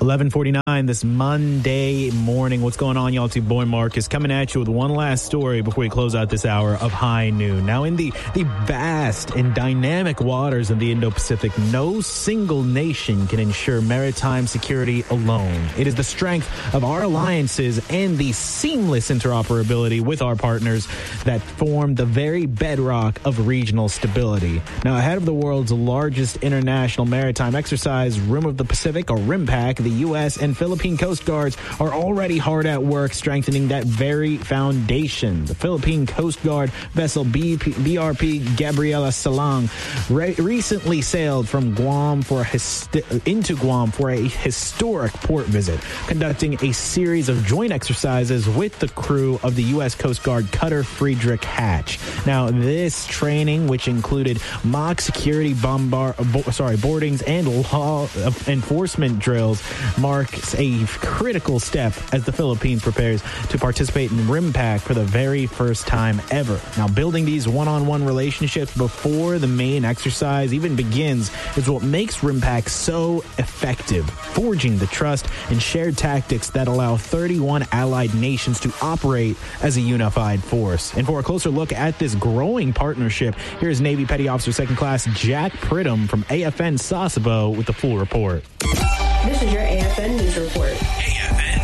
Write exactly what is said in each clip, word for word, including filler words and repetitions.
eleven forty-nine this Monday morning. What's going on, y'all? It's your boy Marcus coming at you with one last story before we close out this hour of High Noon. Now, in the, the vast and dynamic waters of the Indo-Pacific, no single nation can ensure maritime security alone. It is the strength of our alliances and the seamless interoperability with our partners that form the very bedrock of regional stability. Now, ahead of the world's largest international maritime exercise, Rim of the Pacific, or RIMPAC, the U S and Philippine Coast Guards are already hard at work strengthening that very foundation. The Philippine Coast Guard vessel B P, B R P Gabriela Silang re- recently sailed from Guam for a hist- into Guam for a historic port visit, conducting a series of joint exercises with the crew of the U S Coast Guard cutter Friedrich Hatch. Now, this training, which included mock security bombard, bo- sorry, boardings and law enforcement drills, marks a critical step as the Philippines prepares to participate in RIMPAC for the very first time ever. Now, building these one-on-one relationships before the main exercise even begins is what makes RIMPAC so effective, forging the trust and shared tactics that allow thirty-one allied nations to operate as a unified force. And for a closer look at this growing partnership, here's Navy Petty Officer Second Class Jack Pridham from A F N Sasebo with the full report. This is your A F N News Report. A F N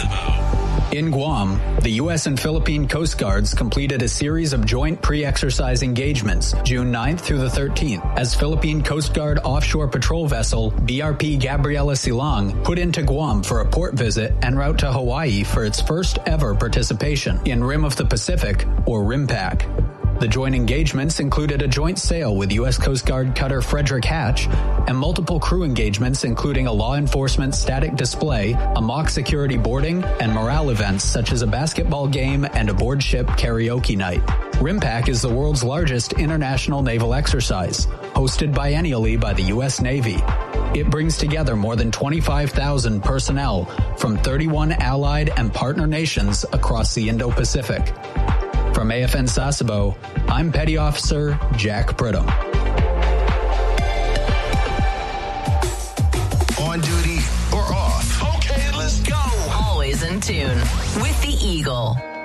Sasebo. In Guam, the U S and Philippine Coast Guards completed a series of joint pre-exercise engagements June ninth through the thirteenth as Philippine Coast Guard offshore patrol vessel B R P Gabriela Silang put into Guam for a port visit en route to Hawaii for its first ever participation in Rim of the Pacific, or RIMPAC. The joint engagements included a joint sail with U S Coast Guard cutter Friedrich Hatch and multiple crew engagements including a law enforcement static display, a mock security boarding, and morale events such as a basketball game and a board ship karaoke night. RIMPAC is the world's largest international naval exercise, hosted biennially by the U S Navy. It brings together more than twenty-five thousand personnel from thirty-one allied and partner nations across the Indo-Pacific. From A F N Sasebo, I'm Petty Officer Jack Pridham. On duty or off? Okay, let's go. Always in tune with the Eagle.